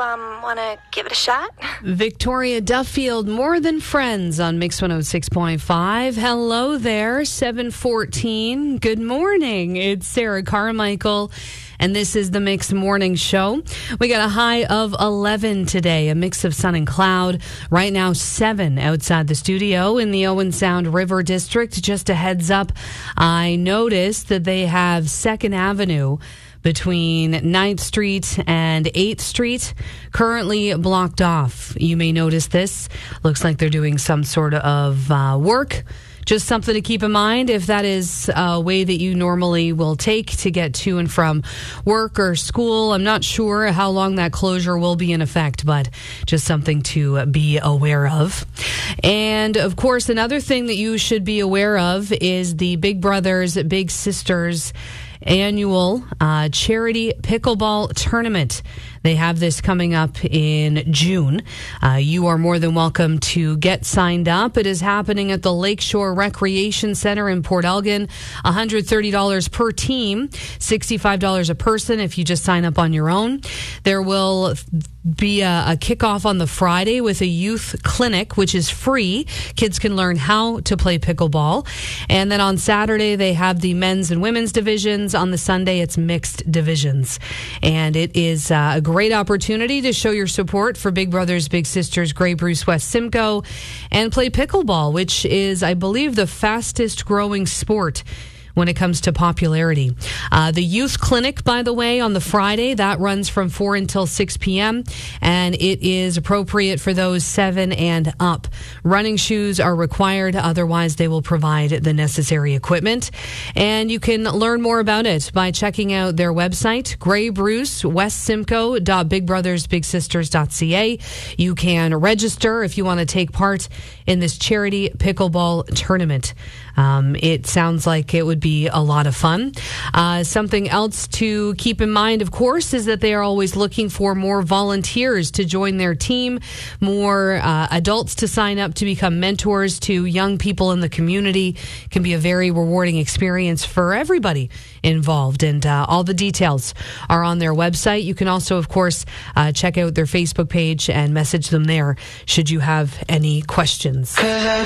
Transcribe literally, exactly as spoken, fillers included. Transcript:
um, want to give it a shot? Victoria Duffield, More Than Friends on Mix one oh six point five. Hello there, seven fourteen. Good morning. It's Sarah Carmichael, and this is the Mix Morning Show. We got a high of eleven today, a mix of sun and cloud. Right now, seven outside the studio in the Owen Sound River District. Just a heads up, I noticed that they have Second Avenue between ninth Street and eighth Street currently blocked off. You may notice this. Looks like they're doing some sort of uh, work. Just something to keep in mind if that is a way that you normally will take to get to and from work or school. I'm not sure how long that closure will be in effect, but just something to be aware of. And of course, another thing that you should be aware of is the Big Brothers Big Sisters annual uh, charity pickleball tournament. They have this coming up in June. Uh, you are more than welcome to get signed up. It is happening at the Lakeshore Recreation Center in Port Elgin. one hundred thirty dollars per team, sixty-five dollars a person if you just sign up on your own. There will be a, a kickoff on the Friday with a youth clinic, which is free. Kids can learn how to play pickleball. And then on Saturday, they have the men's and women's divisions. On the Sunday, it's mixed divisions. And it is uh, a great opportunity to show your support for Big Brothers Big Sisters Grey Bruce West Simcoe and play pickleball, which is, I believe, the fastest growing sport when it comes to popularity. Uh, the youth clinic, by the way, on the Friday, that runs from four until six p.m., and it is appropriate for those seven and up. Running shoes are required, otherwise they will provide the necessary equipment. And you can learn more about it by checking out their website, grey bruce west simcoe dot big brothers big sisters dot c a. You can register if you want to take part in this charity pickleball tournament. Um, it sounds like it would be a lot of fun. Uh, something else to keep in mind, of course, is that they are always looking for more volunteers to join their team, more uh, adults to sign up to become mentors to young people in the community. It can be a very rewarding experience for everybody involved, and uh, all the details are on their website. You can also, of course, uh, check out their Facebook page and message them there should you have any questions.